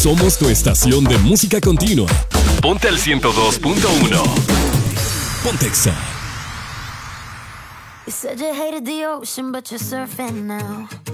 Somos tu estación de música continua. Ponte al 102.1. Pontexa. You said you hated the ocean, but you're surfing now.